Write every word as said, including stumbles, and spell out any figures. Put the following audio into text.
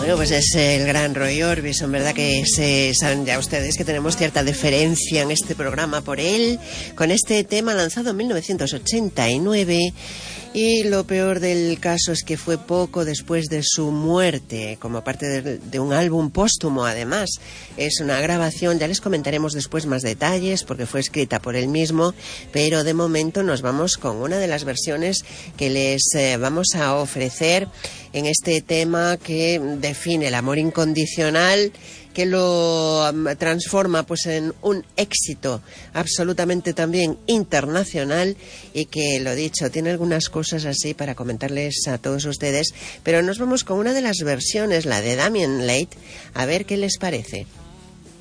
Bueno, pues es el gran Roy Orbison, ¿verdad? Que se, saben ya ustedes que tenemos cierta deferencia en este programa por él, con este tema lanzado en mil novecientos ochenta y nueve. Y lo peor del caso es que fue poco después de su muerte, como parte de, de un álbum póstumo, además. Es una grabación, ya les comentaremos después más detalles, porque fue escrita por él mismo, pero de momento nos vamos con una de las versiones que les eh, vamos a ofrecer en este tema que define el amor incondicional, que lo transforma pues en un éxito absolutamente también internacional, y que, lo dicho, tiene algunas cosas así para comentarles a todos ustedes, pero nos vamos con una de las versiones, la de Damien Late, a ver qué les parece.